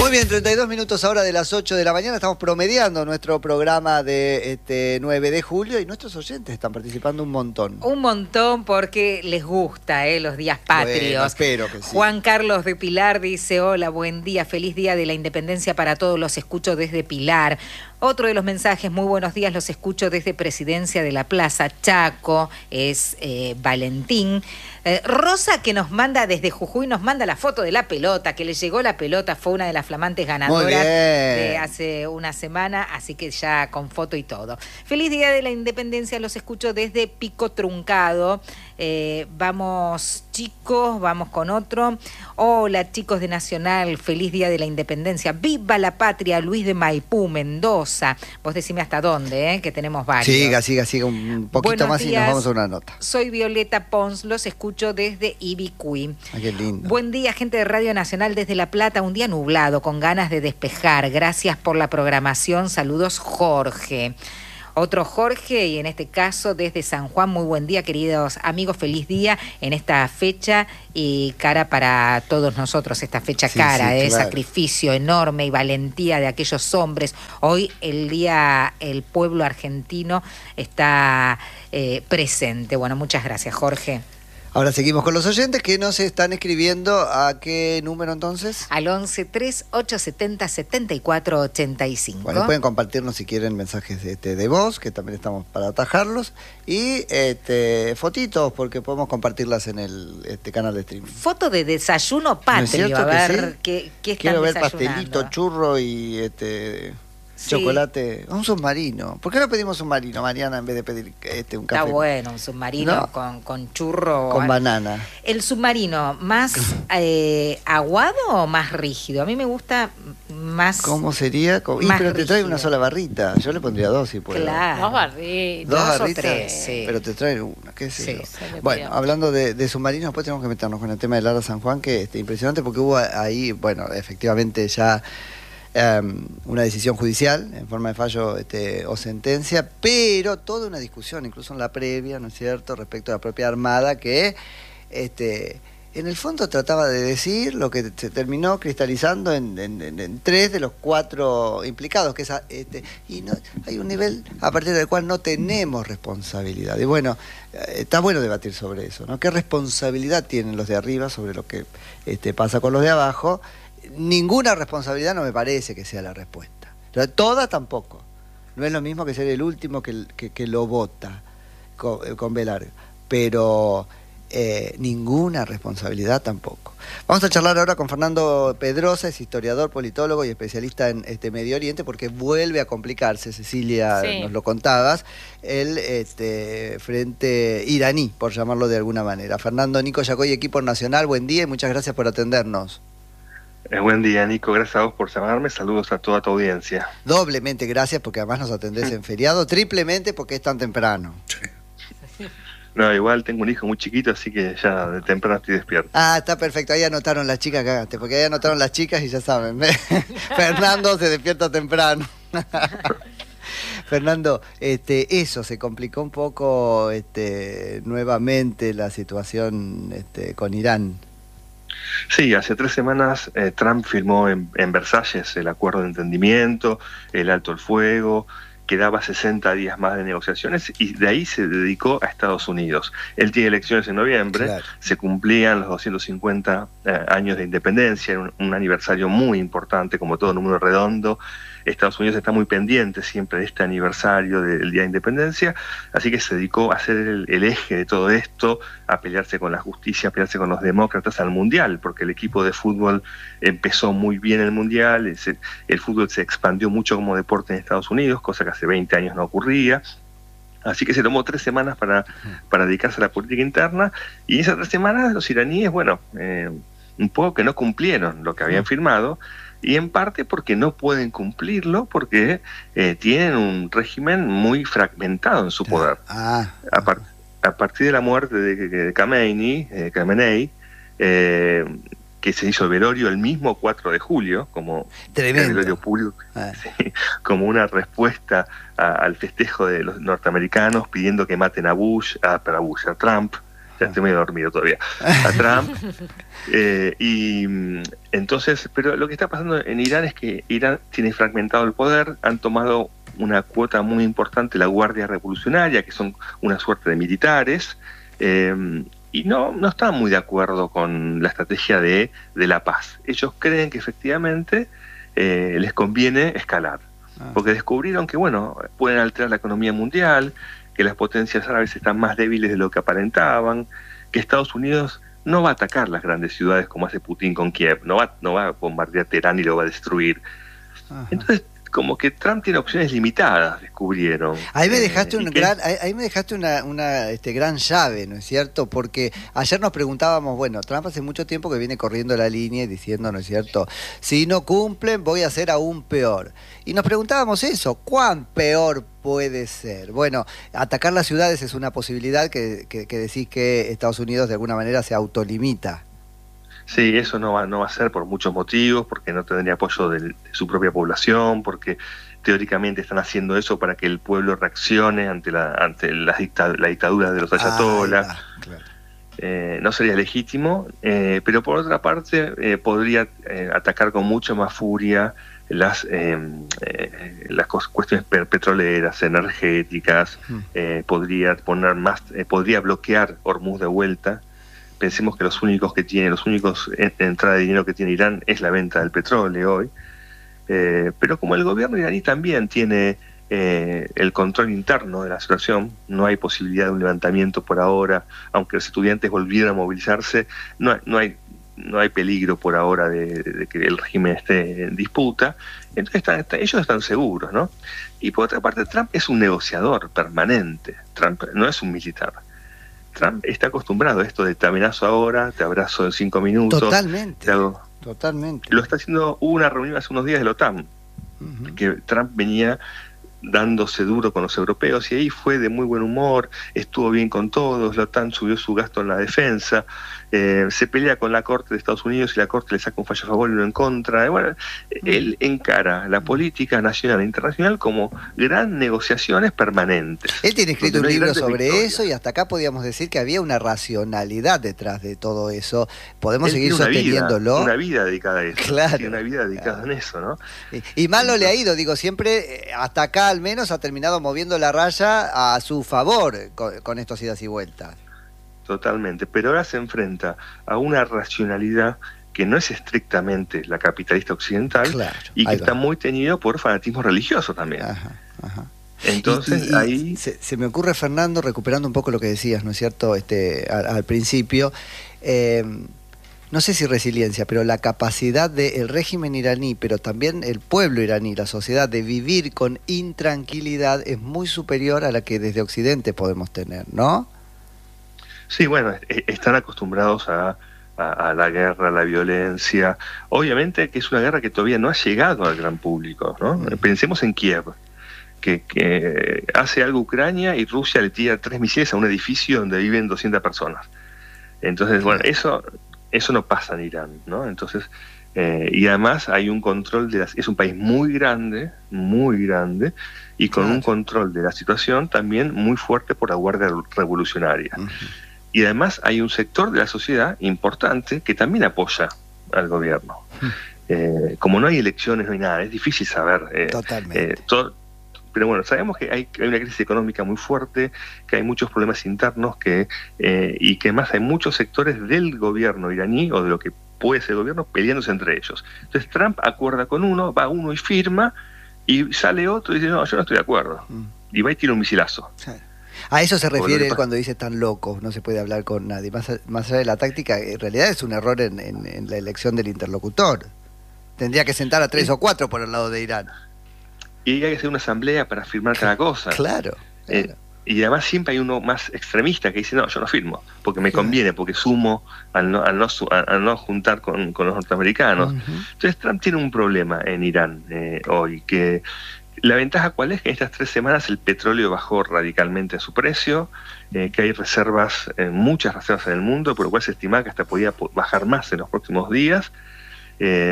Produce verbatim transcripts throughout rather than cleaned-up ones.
Muy bien, treinta y dos minutos ahora de las ocho de la mañana. Estamos promediando nuestro programa de este nueve de julio y nuestros oyentes están participando un montón. Un montón porque les gusta eh, los días patrios. Bueno, espero que sí. Juan Carlos de Pilar dice, hola, buen día, feliz día de la independencia para todos, los escucho desde Pilar. Otro de los mensajes, muy buenos días, los escucho desde Presidencia de la Plaza Chaco, es eh, Valentín. Eh, Rosa, que nos manda desde Jujuy, nos manda la foto de la pelota, que le llegó la pelota, fue una de las flamantes ganadoras de hace una semana, así que ya con foto y todo. Feliz día de la independencia, los escucho desde Pico Truncado. Eh, vamos chicos, vamos con otro. Hola chicos de Nacional, feliz día de la independencia. Viva la patria, Luis de Maipú, Mendoza. Vos decime hasta dónde, ¿eh? Que tenemos varios. Siga, siga, siga un poquito Buenos más días. Y nos vamos a una nota. Soy Violeta Pons, los escucho desde Ibicuí. Ay, qué lindo. Buen día, gente de Radio Nacional desde La Plata, un día nublado, con ganas de despejar. Gracias por la programación. Saludos, Jorge. Otro Jorge, y en este caso desde San Juan, muy buen día, queridos amigos, feliz día en esta fecha y cara para todos nosotros, esta fecha sí, cara, de sí, claro. Sacrificio enorme y valentía de aquellos hombres. Hoy el día, el pueblo argentino está eh, presente. Bueno, muchas gracias, Jorge. Ahora seguimos con los oyentes que nos están escribiendo. ¿A qué número entonces? Al once, tres, ocho setenta, setenta y cuatro ochenta y cinco. Bueno, pueden compartirnos si quieren mensajes de, este, de voz, que también estamos para atajarlos. Y este, fotitos, porque podemos compartirlas en el este, canal de streaming. Foto de desayuno patrio, ¿no a ver sí? qué, qué están Quiero ver desayunando. Pastelito, churro y... este Sí. Chocolate, un submarino. ¿Por qué no pedimos submarino, Mariana, en vez de pedir este un café? Está bueno, un submarino ¿no? con, con churro. Con banana. ¿El submarino más eh, aguado o más rígido? A mí me gusta más. ¿Cómo sería? ¿Cómo? Y, pero te trae una sola barrita. Yo le pondría dos si puedo. Claro. Dos barritas. Dos, dos barritas. O tres, sí. Pero te trae una, qué sé sí, yo. Bueno, hablando de, de submarinos, después tenemos que meternos con el tema de Lara San Juan, que es este, impresionante porque hubo ahí, bueno, efectivamente ya. Um, una decisión judicial en forma de fallo este, o sentencia, pero toda una discusión, incluso en la previa, ¿no es cierto?, respecto a la propia Armada, que este, en el fondo trataba de decir lo que se terminó cristalizando en, en, en, en tres de los cuatro implicados, que es este, y no, hay un nivel a partir del cual no tenemos responsabilidad. Y bueno, está bueno debatir sobre eso, ¿no? ¿Qué responsabilidad tienen los de arriba sobre lo que este, pasa con los de abajo? Ninguna responsabilidad no me parece que sea la respuesta. Toda tampoco. No es lo mismo que ser el último que, que, que lo vota con, con B larga. Pero eh, ninguna responsabilidad tampoco. Vamos a charlar ahora con Fernando Pedrosa, es historiador, politólogo y especialista en este Medio Oriente, porque vuelve a complicarse, Cecilia, sí. nos lo contabas, el este, frente iraní, por llamarlo de alguna manera. Fernando, Nico Yacoy, equipo nacional, buen día y muchas gracias por atendernos. Eh, buen día, Nico, gracias a vos por llamarme, saludos a toda tu audiencia. Doblemente gracias porque además nos atendés en feriado, triplemente porque es tan temprano. Sí. No, igual tengo un hijo muy chiquito, así que ya de temprano estoy despierto. Ah, está perfecto, ahí anotaron las chicas, cagaste, porque ahí anotaron las chicas y ya saben, Fernando se despierta temprano. Fernando, este, eso, se complicó un poco este, nuevamente la situación este, con Irán. Sí, hace tres semanas eh, Trump firmó en, en Versalles el acuerdo de entendimiento, el alto el fuego, quedaba sesenta días más de negociaciones y de ahí se dedicó a Estados Unidos. Él tiene elecciones en noviembre, claro. Se cumplían los doscientos cincuenta eh, años de independencia, un, un aniversario muy importante, como todo número redondo. Estados Unidos está muy pendiente siempre de este aniversario del Día de Independencia, así que se dedicó a ser el, el eje de todo esto, a pelearse con la justicia, a pelearse con los demócratas al Mundial, porque el equipo de fútbol empezó muy bien el Mundial, el, el fútbol se expandió mucho como deporte en Estados Unidos, cosa que hace veinte años no ocurría. Así que se tomó tres semanas para, para dedicarse a la política interna, y en esas tres semanas los iraníes, bueno, eh, un poco que no cumplieron lo que habían firmado, y en parte porque no pueden cumplirlo, porque eh, tienen un régimen muy fragmentado en su poder. Ah, a, par a partir de la muerte de, de Khamenei, eh, Khamenei eh, que se hizo el velorio el mismo cuatro de julio, como el velorio público, ah. sí, como una respuesta a, al festejo de los norteamericanos pidiendo que maten a Bush, a, a Bush, a Trump, ya estoy medio dormido todavía, a Trump. Eh, y entonces, pero lo que está pasando en Irán es que Irán tiene fragmentado el poder, han tomado una cuota muy importante la Guardia Revolucionaria, que son una suerte de militares, eh, y no, no están muy de acuerdo con la estrategia de, de la paz. Ellos creen que efectivamente eh, les conviene escalar, ah. porque descubrieron que, bueno, pueden alterar la economía mundial, que las potencias árabes están más débiles de lo que aparentaban, que Estados Unidos no va a atacar las grandes ciudades como hace Putin con Kiev, no va, no va a bombardear Teherán y lo va a destruir. Ajá. Entonces, como que Trump tiene opciones limitadas, descubrieron. Ahí me dejaste un gran, ahí, ahí me dejaste una, una este, gran llave, ¿no es cierto? Porque ayer nos preguntábamos, bueno, Trump hace mucho tiempo que viene corriendo la línea y diciendo, ¿no es cierto? Si no cumplen, voy a ser aún peor. Y nos preguntábamos eso, ¿cuán peor puede ser? Bueno, atacar las ciudades es una posibilidad que, que, que decís que Estados Unidos de alguna manera se autolimita. Sí, eso no va, no va a ser por muchos motivos, porque no tendría apoyo de, de su propia población, porque teóricamente están haciendo eso para que el pueblo reaccione ante la ante la, dictad, la dictadura de los ayatolás. Ah, claro. eh, no sería legítimo, eh, pero por otra parte eh, podría eh, atacar con mucha más furia las eh, eh, las cuestiones petroleras, energéticas, hmm. eh, podría poner más, eh, podría bloquear Hormuz de vuelta. Pensemos que los únicos que tiene, los únicos en, entrada de dinero que tiene Irán es la venta del petróleo hoy. Eh, pero como el gobierno iraní también tiene eh, el control interno de la situación, no hay posibilidad de un levantamiento por ahora, aunque los estudiantes volvieran a movilizarse, no hay, no hay, no hay peligro por ahora de, de que el régimen esté en disputa. Entonces están, están, ellos están seguros, ¿no? Y por otra parte, Trump es un negociador permanente. Trump no es un militar. Trump está acostumbrado a esto de te amenazo ahora, te abrazo en cinco minutos. Totalmente, hago... totalmente. Lo está haciendo, hubo una reunión hace unos días de la OTAN, uh-huh. que Trump venía dándose duro con los europeos y ahí fue de muy buen humor, estuvo bien con todos, la OTAN subió su gasto en la defensa, eh, se pelea con la Corte de Estados Unidos y la Corte le saca un fallo a favor y uno en contra. Y bueno, él encara la política nacional e internacional como gran negociaciones permanentes. Él tiene escrito un libro sobre victorias. Eso y hasta acá podíamos decir que había una racionalidad detrás de todo eso. Podemos él seguir una sosteniéndolo. Vida, una vida dedicada a eso. Claro. Tiene una vida dedicada claro. en eso, ¿no? Y, y mal no le ha ido, digo, siempre hasta acá al menos ha terminado moviendo la raya a su favor con, con estos idas y vueltas. Totalmente, pero ahora se enfrenta a una racionalidad que no es estrictamente la capitalista occidental, claro, y que está muy teñido por fanatismo religioso también. Ajá, ajá. Entonces y, y, ahí... Se, se me ocurre, Fernando, recuperando un poco lo que decías, ¿no es cierto?, este, al, al principio, eh, no sé si resiliencia, pero la capacidad del régimen iraní, pero también el pueblo iraní, la sociedad, de vivir con intranquilidad es muy superior a la que desde Occidente podemos tener, ¿no? Sí, bueno, están acostumbrados a, a, a la guerra, a la violencia. Obviamente que es una guerra que todavía no ha llegado al gran público, ¿no? Mm. Pensemos en Kiev, que, que hace algo Ucrania y Rusia le tira tres misiles a un edificio donde viven doscientas personas. Entonces, bueno, eso eso no pasa en Irán, ¿no? Entonces, eh, y además hay un control de las... Es un país muy grande, muy grande, y con claro. un control de la situación también muy fuerte por la Guardia Revolucionaria. Uh-huh. Y además hay un sector de la sociedad importante que también apoya al gobierno. Uh-huh. Eh, como no hay elecciones, no hay nada, es difícil saber. Eh, Totalmente. Eh, to- pero bueno, sabemos que hay, hay una crisis económica muy fuerte, que hay muchos problemas internos, que eh, y que además hay muchos sectores del gobierno iraní, o de lo que puede ser el gobierno, peleándose entre ellos. Entonces Trump acuerda con uno, va uno y firma, y sale otro y dice, no, yo no estoy de acuerdo. Uh-huh. Y va y tira un misilazo. Sí. A eso se refiere él cuando dice tan loco, no se puede hablar con nadie. Más, más allá de la táctica, en realidad es un error en, en, en la elección del interlocutor. Tendría que sentar a tres sí. o cuatro por el lado de Irán. Y hay que hacer una asamblea para firmar cada cosa. Claro, eh, claro. Y además siempre hay uno más extremista que dice, no, yo no firmo, porque me conviene, porque sumo al no, al no, al no juntar con, con los norteamericanos. Uh-huh. Entonces Trump tiene un problema en Irán eh, hoy, que... La ventaja cuál es que en estas tres semanas el petróleo bajó radicalmente su precio, eh, que hay reservas, eh, muchas reservas en el mundo, por lo cual se estima que hasta podía bajar más en los próximos días, eh,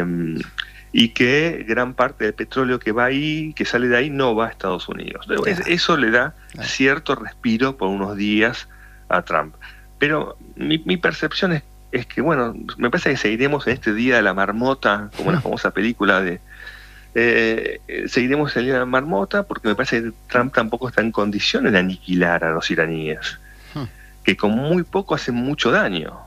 y que gran parte del petróleo que va ahí, que sale de ahí, no va a Estados Unidos. Entonces, eso le da cierto respiro por unos días a Trump. pero mi, mi percepción es, es que, bueno, me parece que seguiremos en este Día de la Marmota, como la famosa película de... Eh, seguiremos el Día de la Marmota, porque me parece que Trump tampoco está en condiciones de aniquilar a los iraníes, que con muy poco hacen mucho daño.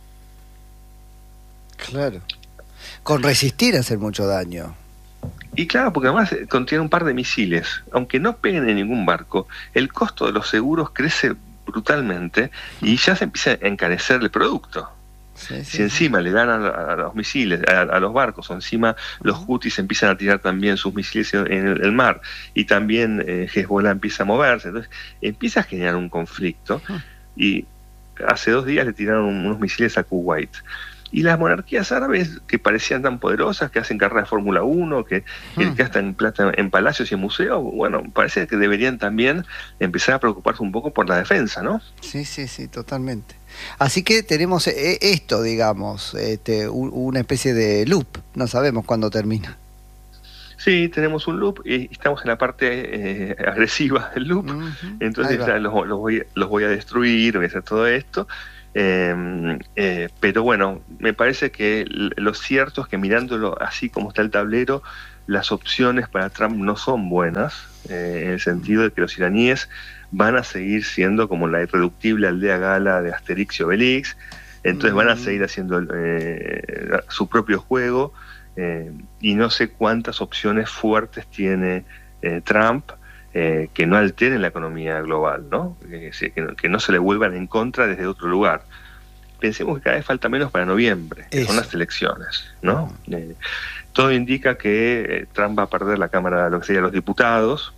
Claro. Con resistir hacer mucho daño. Y claro, porque además contiene un par de misiles. Aunque no peguen en ningún barco, el costo de los seguros crece brutalmente y ya se empieza a encarecer el producto. Sí, sí, si encima sí. le dan a, a los misiles, a, a los barcos, o encima los Houthis empiezan a tirar también sus misiles en el, el mar, y también eh, Hezbollah empieza a moverse, entonces empieza a generar un conflicto. Y hace dos días le tiraron unos misiles a Kuwait. Y las monarquías árabes, que parecían tan poderosas, que hacen carrera de Fórmula uno, que, que gastan plata en palacios y en museos, bueno, parece que deberían también empezar a preocuparse un poco por la defensa, ¿no? Sí, sí, sí, totalmente. Así que tenemos esto, digamos, este, una especie de loop, no sabemos cuándo termina. Sí, tenemos un loop y estamos en la parte eh, agresiva del loop, uh-huh. Entonces ya los, los, voy, los voy a destruir, voy a hacer todo esto. Eh, eh, pero bueno, me parece que lo cierto es que mirándolo así como está el tablero, las opciones para Trump no son buenas, eh, en el sentido de que los iraníes van a seguir siendo como la irreductible aldea gala de Asterix y Obelix, entonces mm. van a seguir haciendo eh, su propio juego, eh, y no sé cuántas opciones fuertes tiene eh, Trump, Eh, que no alteren la economía global, ¿no? Eh, que, no que no se le vuelvan en contra desde otro lugar. Pensemos que cada vez falta menos para noviembre, que son las elecciones, ¿no? Uh-huh. Eh, todo indica que eh, Trump va a perder la Cámara, lo que sería los diputados,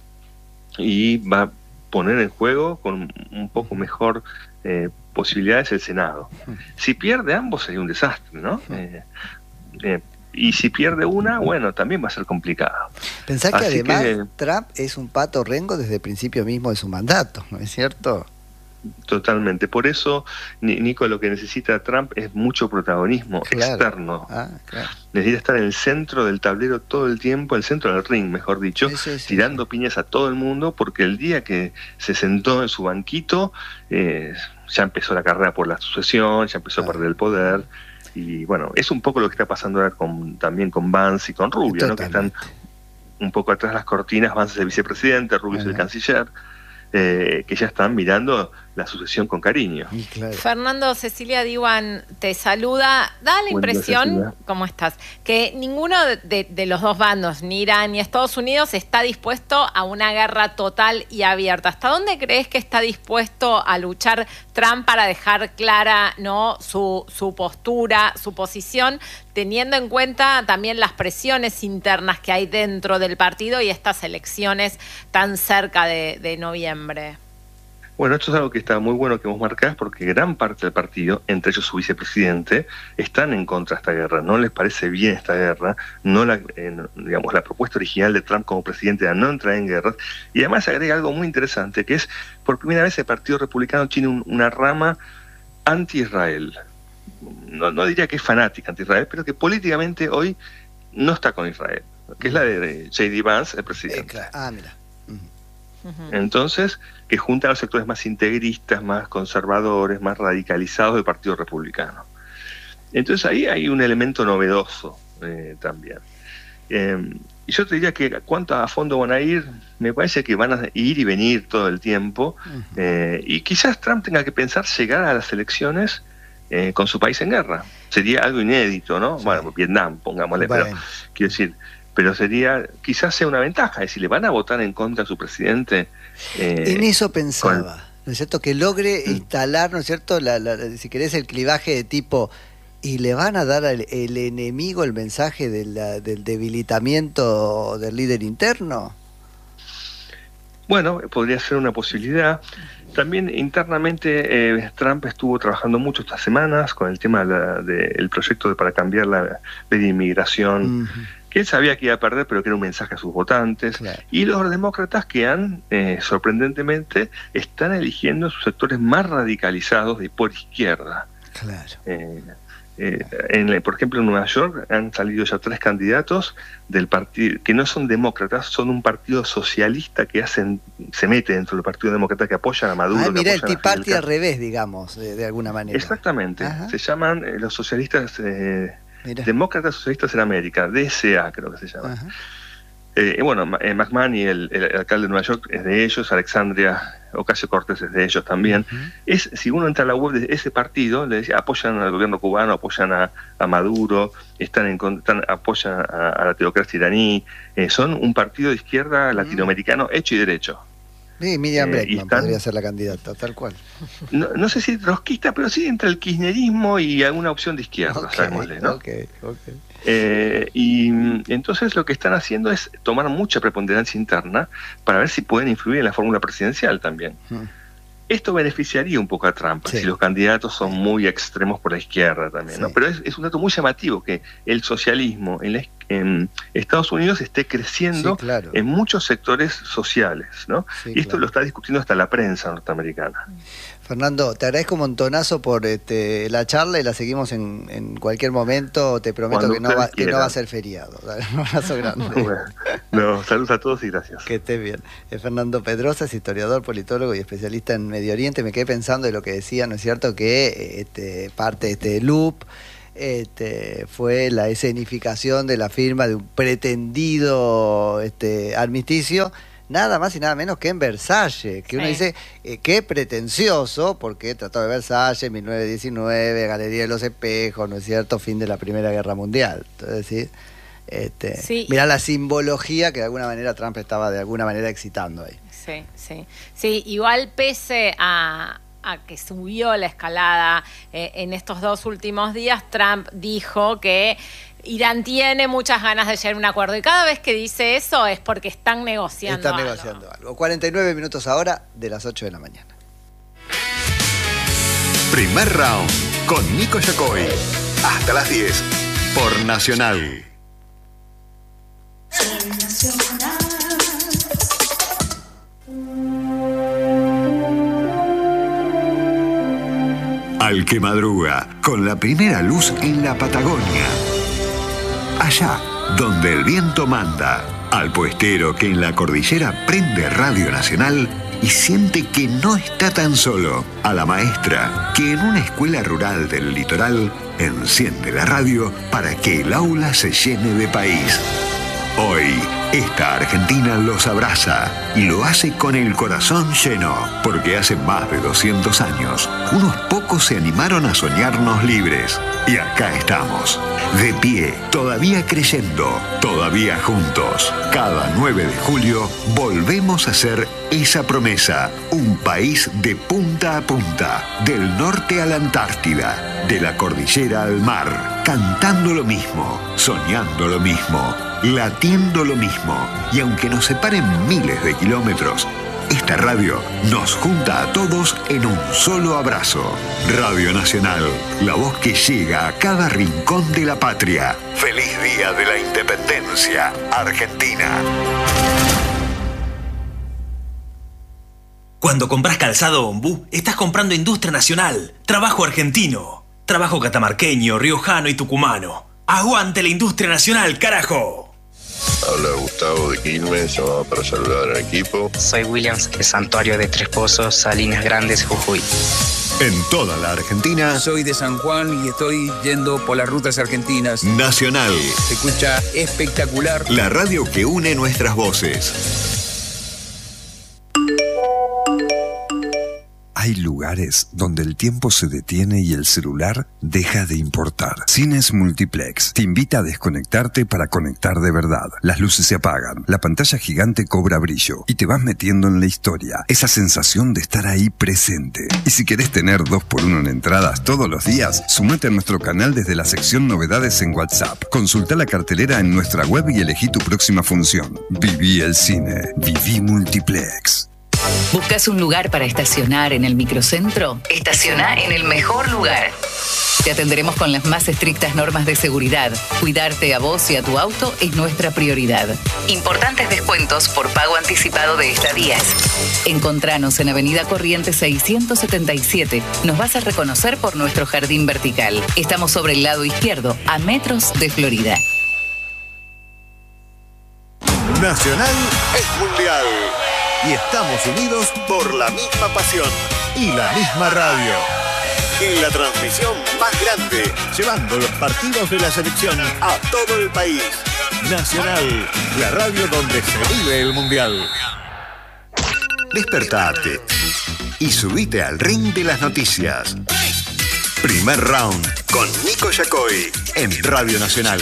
y va a poner en juego con un poco mejor eh, posibilidades el Senado. Uh-huh. Si pierde ambos sería un desastre, ¿no? Uh-huh. eh, eh, Y si pierde una, bueno, también va a ser complicado. Pensá que Así además que, Trump es un pato rengo desde el principio mismo de su mandato, ¿no es cierto? Totalmente. Por eso, Nico, lo que necesita Trump es mucho protagonismo claro. externo. Ah, claro. Necesita estar en el centro del tablero todo el tiempo, el centro del ring, mejor dicho, sí, sí, sí, tirando sí. piñas a todo el mundo, porque el día que se sentó en su banquito, eh, ya empezó la carrera por la sucesión, ya empezó claro. a perder el poder. Y bueno, es un poco lo que está pasando ahora con, también con Vance y con Rubio, ¿no? Que están un poco atrás de las cortinas. Vance es el vicepresidente, Rubio uh-huh. es el canciller, eh, que ya están mirando la sucesión con cariño. Claro. Fernando, Cecilia Diwan te saluda. Da la Buen impresión, día, ¿cómo estás? Que ninguno de, de, de los dos bandos, ni Irán ni Estados Unidos, está dispuesto a una guerra total y abierta. ¿Hasta dónde crees que está dispuesto a luchar Trump para dejar clara, ¿no?, su, su postura, su posición, teniendo en cuenta también las presiones internas que hay dentro del partido y estas elecciones tan cerca de, de noviembre? Bueno, esto es algo que está muy bueno que vos marcás, porque gran parte del partido, entre ellos su vicepresidente, están en contra de esta guerra. No les parece bien esta guerra, no la, eh, digamos, la propuesta original de Trump como presidente era no entrar en guerras. Y además se agrega algo muy interesante, que es, por primera vez el Partido Republicano tiene un, una rama anti-Israel. No, no diría que es fanática anti-Israel, pero que políticamente hoy no está con Israel, que es la de J D Vance, el presidente. Eh, claro. Ah, mira. Entonces, que junta a los sectores más integristas, más conservadores, más radicalizados del Partido Republicano. Entonces ahí hay un elemento novedoso eh, también. Eh, y yo te diría que cuánto a fondo van a ir, me parece que van a ir y venir todo el tiempo, uh-huh. eh, y quizás Trump tenga que pensar llegar a las elecciones eh, con su país en guerra. Sería algo inédito, ¿no? Sí. Bueno, Vietnam, pongámosle, bueno. pero quiero decir... pero sería, quizás sea una ventaja, es decir, le van a votar en contra a su presidente. Eh, en eso pensaba, con... ¿no es cierto? Que logre mm. instalar, ¿no es cierto?, la, la, si querés, el clivaje de tipo, y le van a dar al el enemigo el mensaje de la, del debilitamiento del líder interno. Bueno, podría ser una posibilidad. También internamente eh, Trump estuvo trabajando mucho estas semanas con el tema del de, de proyecto de, para cambiar la ley de inmigración, uh-huh. que él sabía que iba a perder, pero que era un mensaje a sus votantes. Claro. Y los demócratas que han, eh, sorprendentemente, están eligiendo sus sectores más radicalizados de por izquierda. Claro. Eh, Eh, en, por ejemplo, en Nueva York han salido ya tres candidatos del partido que no son demócratas, son un partido socialista que hacen, se mete dentro del partido demócrata, que apoyan a Maduro. Ah, mira, el Tea Party al al revés, digamos, de, de alguna manera. Exactamente. Ajá. Se llaman eh, los socialistas, eh, demócratas socialistas en América, D S A creo que se llama. Eh, bueno, eh, McMahon, el, el, el alcalde de Nueva York, es de ellos, Alexandria Ocasio-Cortez es de ellos también. Uh-huh. Es, si uno entra a la web de ese partido, le decía, apoyan al gobierno cubano, apoyan a, a Maduro, están en, están, apoyan a, a la teocracia iraní, eh, son un partido de izquierda latinoamericano uh-huh. hecho y derecho. Sí, Miriam eh, Bregman están, podría ser la candidata, tal cual. No, no sé si trotskista, pero sí entre el kirchnerismo y alguna opción de izquierda, okay, sabémosle, ¿no? Okay, okay. Eh, y entonces lo que están haciendo es tomar mucha preponderancia interna para ver si pueden influir en la fórmula presidencial también. Hmm. Esto beneficiaría un poco a Trump, sí. si los candidatos son muy extremos por la izquierda también, sí. ¿no? Pero es, es un dato muy llamativo que el socialismo en, la, en Estados Unidos esté creciendo sí, claro. en muchos sectores sociales, ¿no? Sí, y esto claro. lo está discutiendo hasta la prensa norteamericana. Fernando, te agradezco un montonazo por este, la charla y la seguimos en, en cualquier momento. Te prometo que no, va, que no va a ser feriado. Un abrazo grande. Bueno, no, saludos a todos y gracias. Que estés bien. Es Fernando Pedrosa, es historiador, politólogo y especialista en Medio Oriente. Me quedé pensando de lo que decía, ¿no es cierto? Que este, parte de este loop este, fue la escenificación de la firma de un pretendido este, armisticio. Nada más y nada menos que en Versalles, que sí. uno dice, eh, qué pretencioso, porque Tratado de Versalles, mil novecientos diecinueve, Galería de los Espejos, ¿no es cierto?, fin de la Primera Guerra Mundial. Entonces, ¿sí? Este, sí. Mirá la simbología que de alguna manera Trump estaba de alguna manera excitando ahí. Sí, sí. Sí, igual pese a, a que subió la escalada eh, en estos dos últimos días, Trump dijo que Irán tiene muchas ganas de llegar a un acuerdo. Y cada vez que dice eso es porque están negociando Están algo. negociando algo. cuarenta y nueve minutos ahora de las ocho de la mañana. Primer round con Nico Yacoy. Hasta las diez por Nacional. Al que madruga con la primera luz en la Patagonia. Allá donde el viento manda, al puestero que en la cordillera prende Radio Nacional y siente que no está tan solo, a la maestra que en una escuela rural del litoral enciende la radio para que el aula se llene de país. Hoy, esta Argentina los abraza y lo hace con el corazón lleno, porque hace más de doscientos años, unos pocos se animaron a soñarnos libres. Y acá estamos, de pie, todavía creyendo, todavía juntos. Cada nueve de julio volvemos a hacer esa promesa, un país de punta a punta, del norte a la Antártida, de la cordillera al mar, cantando lo mismo, soñando lo mismo, latiendo lo mismo, y aunque nos separen miles de kilómetros, esta radio nos junta a todos en un solo abrazo. Radio Nacional, la voz que llega a cada rincón de la patria. ¡Feliz Día de la Independencia, Argentina! Cuando compras calzado Ombú, estás comprando industria nacional, trabajo argentino, trabajo catamarqueño, riojano y tucumano. ¡Aguante la industria nacional, carajo! Habla Gustavo de Quilmes, llamado para saludar al equipo. Soy Williams, de Santuario de Tres Pozos, Salinas Grandes, Jujuy. En toda la Argentina. Soy de San Juan y estoy yendo por las rutas argentinas. Nacional. Se escucha espectacular. La radio que une nuestras voces. Hay lugares donde el tiempo se detiene y el celular deja de importar. Cines Multiplex te invita a desconectarte para conectar de verdad. Las luces se apagan, la pantalla gigante cobra brillo y te vas metiendo en la historia. Esa sensación de estar ahí presente. Y si querés tener dos por uno en entradas todos los días, sumate a nuestro canal desde la sección Novedades en WhatsApp. Consulta la cartelera en nuestra web y elegí tu próxima función. Viví el cine. Viví Multiplex. ¿Buscas un lugar para estacionar en el microcentro? Estaciona en el mejor lugar. Te atenderemos con las más estrictas normas de seguridad. Cuidarte a vos y a tu auto es nuestra prioridad. Importantes descuentos por pago anticipado de estadías. Encontranos en Avenida Corrientes seiscientos setenta y siete. Nos vas a reconocer por nuestro jardín vertical. Estamos sobre el lado izquierdo, a metros de Florida. Nacional es mundial. Y estamos unidos por la misma pasión y la misma radio. En la transmisión más grande, llevando los partidos de la selección a todo el país. Nacional, la radio donde se vive el mundial. Despertate y subite al ring de las noticias. Primer round con Nico Yacoy en Radio Nacional.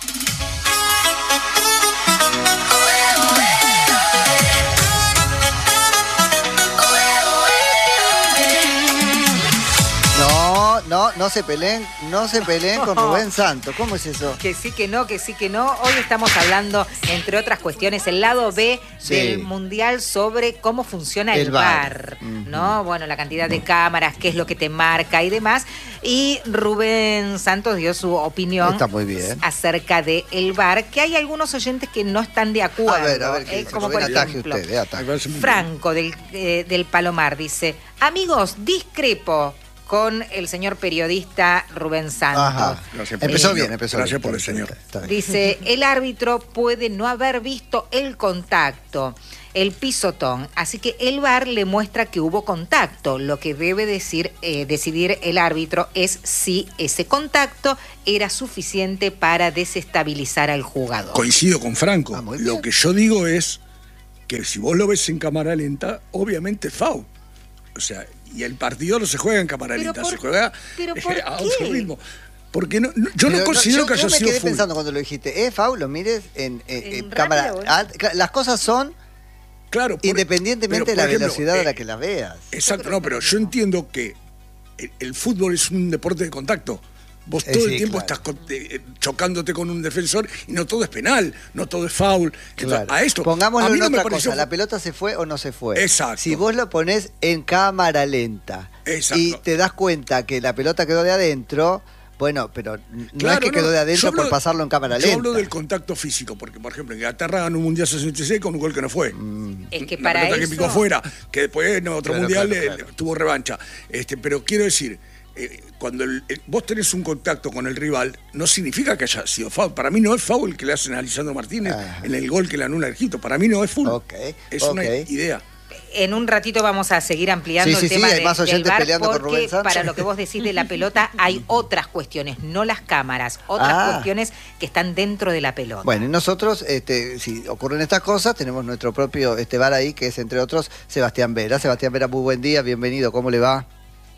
No, no, no se peleen, no se peleen con Rubén Santos. ¿Cómo es eso? Que sí, que no, que sí, que no. Hoy estamos hablando, entre otras cuestiones, el lado B sí. del Mundial sobre cómo funciona el, el V A R, uh-huh. ¿no? Bueno, la cantidad de cámaras, qué es lo que te marca y demás. Y Rubén Santos dio su opinión Está muy bien. acerca del V A R, que hay algunos oyentes que no están de acuerdo. A ver, a ver, ¿eh? Como por ejemplo, usted, eh, Franco del, eh, del Palomar dice, amigos, discrepo con el señor periodista Rubén Santos. Ajá. Gracias por empezó bien, empezó Gracias bien. por el señor. Dice, el árbitro puede no haber visto el contacto, el pisotón, así que el V A R le muestra que hubo contacto. Lo que debe decir, eh, decidir el árbitro es si ese contacto era suficiente para desestabilizar al jugador. Coincido con Franco. Ah, lo que yo digo es que si vos lo ves en cámara lenta, obviamente es foul. O sea, y el partido no se juega en cámara lenta, se juega ¿pero eh, por a qué? otro ritmo. Porque no, no, yo pero no considero no, yo, que haya yo sido me quedé full. pensando cuando lo dijiste. ¿Es foul? Lo mires en, en, en, en cámara. rápido, Ah, las cosas son claro, por, independientemente pero, de la ejemplo, velocidad eh, a la que las veas. Exacto, no, pero yo entiendo que el, el fútbol es un deporte de contacto. Vos Eh, todo sí, el tiempo claro. estás con, eh, chocándote con un defensor y no todo es penal, no todo es foul. Claro. A esto, Pongámoslo a mí en no me otra pareció... cosa, ¿la pelota se fue o no se fue? Exacto. Si vos lo ponés en cámara lenta Exacto. y te das cuenta que la pelota quedó de adentro, bueno, pero no Claro, es que quedó no, de adentro hablo, por pasarlo en cámara yo lenta. Yo hablo del contacto físico, porque por ejemplo Inglaterra ganó un Mundial sesenta y seis con un gol que no fue. Mm. Es que Una para pelota eso... que picó fuera, que después en otro Claro, Mundial claro, eh, claro. tuvo revancha. Este, pero quiero decir, eh, cuando el, el, vos tenés un contacto con el rival, no significa que haya sido foul. Para mí no es foul que le hacen a Lisandro Martínez ah. en el gol que le anula Egipto. Para mí no es full. Okay, es okay. una idea. En un ratito vamos a seguir ampliando sí, sí, el tema sí, hay de, más del oyentes V A R peleando con porque Rubén Santos. para lo que vos decís de la pelota hay otras cuestiones, no las cámaras, otras Ah. cuestiones que están dentro de la pelota. Bueno, y nosotros, este, si ocurren estas cosas, tenemos nuestro propio este, V A R ahí, que es entre otros Sebastián Vera. Sebastián Vera, muy buen día, bienvenido, ¿cómo le va?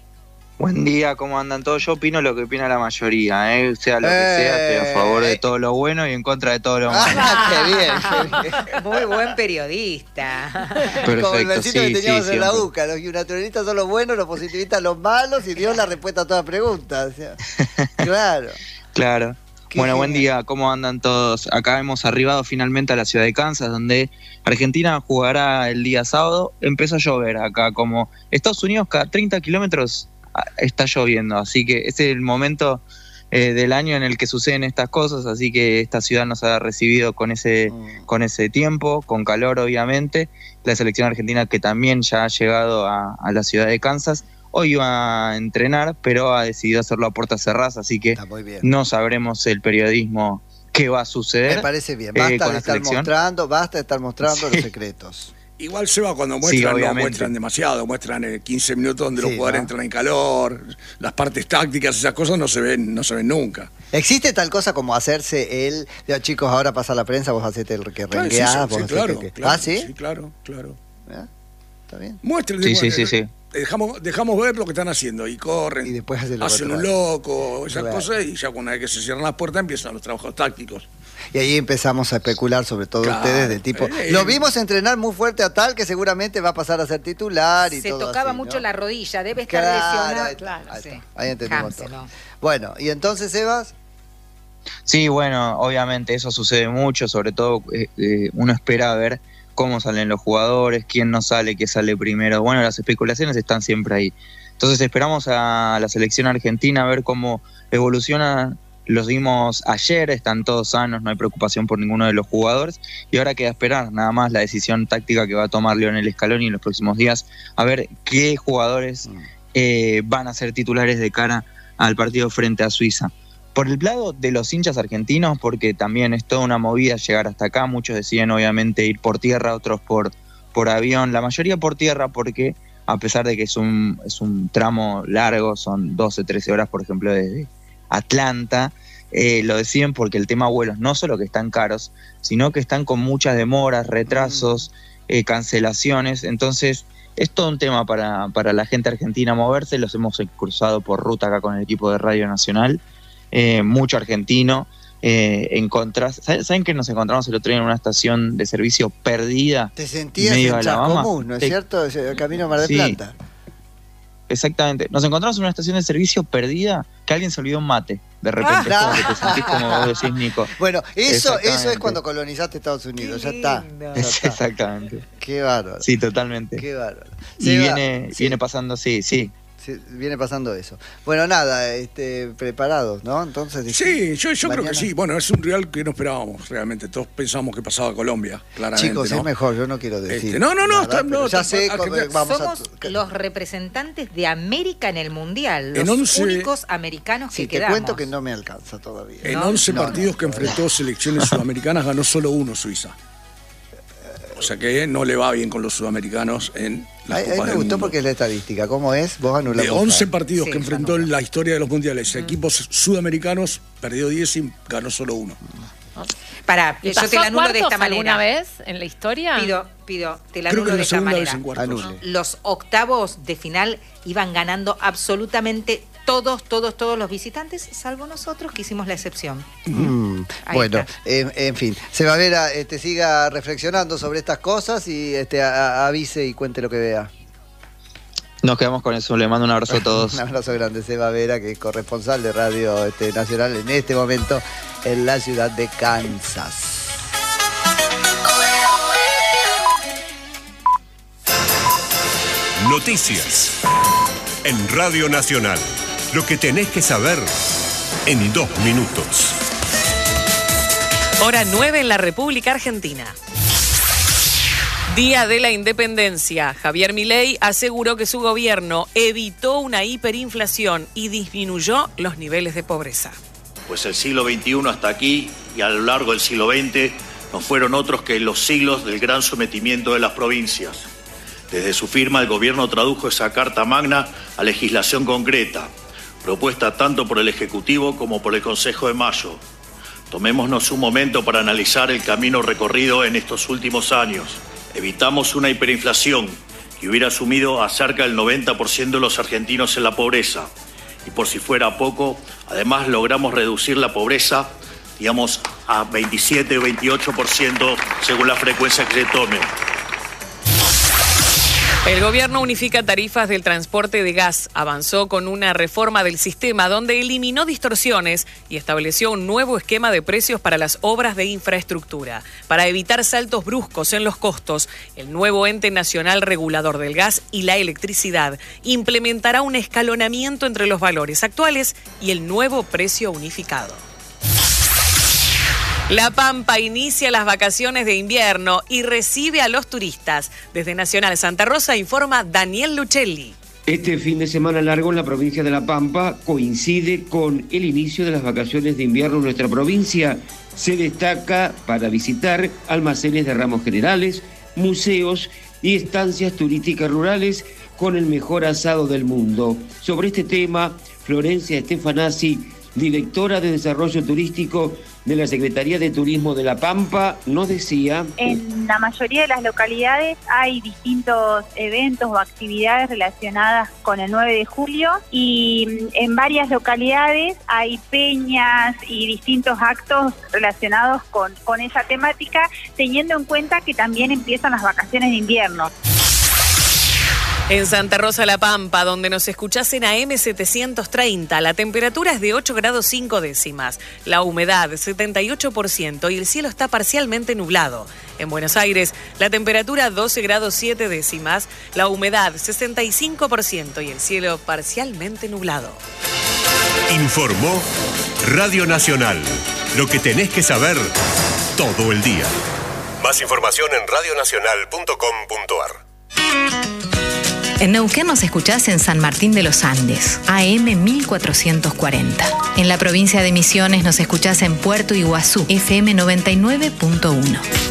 Buen día, ¿cómo andan todos? Yo opino lo que opina la mayoría, ¿eh? Sea lo que Eh, sea, estoy a favor de todo lo bueno y en contra de todo lo malo. Ah, qué bien, qué bien. Muy buen periodista. Perfecto, Como el vecino sí, que teníamos sí, en la siempre. UCA, los naturalistas son los buenos, los positivistas los malos, y Dios la respuesta a todas preguntas. O sea, claro. Claro. Qué Bueno, buen genial. día, ¿cómo andan todos? Acá hemos arribado finalmente a la ciudad de Kansas, donde Argentina jugará el día sábado. Empezó a llover acá, como Estados Unidos cada treinta kilómetros está lloviendo, así que ese es el momento eh, del año en el que suceden estas cosas, así que esta ciudad nos ha recibido con ese, Mm. con ese tiempo, con calor obviamente. La selección argentina que también ya ha llegado a, a la ciudad de Kansas, hoy iba a entrenar, pero ha decidido hacerlo a puertas cerradas, así que Está muy bien. no sabremos el periodismo qué va a suceder. Me parece bien, eh, basta con de la estar selección. mostrando, basta de estar mostrando Sí. los secretos. Igual se va cuando muestran, Sí, no obviamente. muestran demasiado, muestran eh, quince minutos donde Sí, los jugadores ¿no? entran en calor, las partes tácticas, esas cosas no se ven, no se ven nunca. ¿Existe tal cosa como hacerse el, ya, chicos, ahora pasa la prensa, vos hacete el que Claro, sí, rengueás, sí, vos sí, hacete claro, que... claro, ¿Ah, sí? Sí, claro, claro. ¿Eh? ¿Está bien? Muestren, Sí, bueno, sí, sí, sí. Dejamos, dejamos ver lo que están haciendo y corren, Y después hacen lo hacen un contrario. loco, esas Claro. cosas, y ya una vez que se cierran las puertas empiezan los trabajos tácticos. Y ahí empezamos a especular sobre todo Claro. ustedes del tipo, Eh, lo vimos entrenar muy fuerte a tal que seguramente va a pasar a ser titular y Se todo tocaba así, mucho ¿no? la rodilla, debe estar Claro, lesionado. ahí está, Claro, ahí sí. está, ahí entendimos todo. Cámselo. Bueno, y entonces, Sebas, Sí, bueno, obviamente eso sucede mucho, sobre todo eh, eh, uno espera ver cómo salen los jugadores, quién no sale, qué sale primero. Bueno, las especulaciones están siempre ahí. Entonces esperamos a la selección argentina a ver cómo evoluciona. Los vimos ayer, están todos sanos, no hay preocupación por ninguno de los jugadores, y ahora queda esperar nada más la decisión táctica que va a tomar Lionel Scaloni en los próximos días, a ver qué jugadores eh, van a ser titulares de cara al partido frente a Suiza. Por el lado de los hinchas argentinos, porque también es toda una movida llegar hasta acá, muchos deciden obviamente ir por tierra, otros por, por avión, la mayoría por tierra porque a pesar de que es un, es un tramo largo, son doce, trece horas por ejemplo desde Atlanta, eh, lo deciden porque el tema vuelos no solo que están caros, sino que están con muchas demoras, retrasos, eh, cancelaciones, entonces es todo un tema para, para la gente argentina moverse. Los hemos cruzado por ruta acá con el equipo de Radio Nacional, eh, mucho argentino, eh, encontrás, ¿saben que nos encontramos el otro día en una estación de servicio perdida? Te sentías en Chascomús, ¿no es cierto? El camino a Mar del Sí. Plata. Exactamente. Nos encontramos en una estación de servicio perdida que alguien se olvidó un mate. De repente, Ah, como que te sentís como vos decís, Nico. Bueno, eso, eso es Exactamente. cuando colonizaste Estados Unidos, ya está. ya está. Exactamente. Qué bárbaro. Sí, totalmente. Qué bárbaro. Y Seba, viene, sí. viene pasando, sí, sí. Sí, viene pasando eso. Bueno, nada, este, preparados, ¿no? Entonces, Sí, yo, yo creo que mañana- sí. Bueno, es un rival que no esperábamos realmente. Todos pensamos que pasaba a Colombia, claramente. Chicos, ¿no? es mejor, yo no quiero decir. Este, no, no, no, nada, está- pero no, ya está- sé ah, cómo que- vamos Somos a. los representantes de América en el Mundial, los En once únicos americanos Sí, que te quedamos. cuento que no me alcanza todavía. En No, once no, partidos no, que enfrentó selecciones sudamericanas ganó solo uno Suiza. O sea que no le va bien con los sudamericanos en las Ahí, ahí Copas me del gustó Mundo. porque es la estadística. ¿Cómo es? Vos anulás. De once partidos Sí, que yo enfrentó en la historia de los mundiales, equipos sudamericanos, perdió diez y ganó solo uno. Pará, ¿Y yo pasó te la a anulo de esta cuartos alguna manera. vez en la historia? Pido, pido, te la Creo que anulo es de la esta segunda vez manera. en cuartos. Anule. Los octavos de final iban ganando absolutamente todos, todos, todos los visitantes, salvo nosotros que hicimos la excepción. Mm, Ahí bueno, está. en, en fin, Sebavera este, siga reflexionando sobre estas cosas y este, a- a- avise y cuente lo que vea. Nos quedamos con eso. Le mando un abrazo a todos. Un abrazo grande, Seba Vera, que es corresponsal de Radio este, Nacional en este momento en la ciudad de Kansas. Noticias en Radio Nacional. Lo que tenés que saber en dos minutos. Hora nueve en la República Argentina. Día de la Independencia. Javier Milei aseguró que su gobierno evitó una hiperinflación y disminuyó los niveles de pobreza. Pues el siglo veintiuno hasta aquí y a lo largo del siglo veinte no fueron otros que los siglos del gran sometimiento de las provincias. Desde su firma el gobierno tradujo esa Carta Magna a legislación concreta, propuesta tanto por el Ejecutivo como por el Consejo de Mayo. Tomémonos un momento para analizar el camino recorrido en estos últimos años. Evitamos una hiperinflación que hubiera asumido a cerca del noventa por ciento de los argentinos en la pobreza. Y por si fuera poco, además logramos reducir la pobreza, digamos, a veintisiete o veintiocho por ciento según la frecuencia que se tome. El gobierno unifica tarifas del transporte de gas, avanzó con una reforma del sistema donde eliminó distorsiones y estableció un nuevo esquema de precios para las obras de infraestructura. Para evitar saltos bruscos en los costos, el nuevo ente nacional regulador del gas y la electricidad implementará un escalonamiento entre los valores actuales y el nuevo precio unificado. La Pampa inicia las vacaciones de invierno y recibe a los turistas. Desde Nacional Santa Rosa informa Daniel Luchelli. Este fin de semana largo en la provincia de La Pampa coincide con el inicio de las vacaciones de invierno en nuestra provincia. Se destaca para visitar almacenes de ramos generales, museos y estancias turísticas rurales con el mejor asado del mundo. Sobre este tema, Florencia Estefanasi, directora de Desarrollo Turístico de la Secretaría de Turismo de La Pampa, nos decía: en la mayoría de las localidades hay distintos eventos o actividades relacionadas con el nueve de julio y en varias localidades hay peñas y distintos actos relacionados con, con esa temática, teniendo en cuenta que también empiezan las vacaciones de invierno. En Santa Rosa La Pampa, donde nos escuchás en A M setecientos treinta, la temperatura es de ocho grados cinco décimas, la humedad setenta y ocho por ciento y el cielo está parcialmente nublado. En Buenos Aires, la temperatura doce grados siete décimas, la humedad sesenta y cinco por ciento y el cielo parcialmente nublado. Informó Radio Nacional. Lo que tenés que saber todo el día. Más información en radionacional punto com punto ar. En Neuquén nos escuchás en San Martín de los Andes, A M mil cuatrocientos cuarenta. En la provincia de Misiones nos escuchás en Puerto Iguazú, F M noventa y nueve punto uno.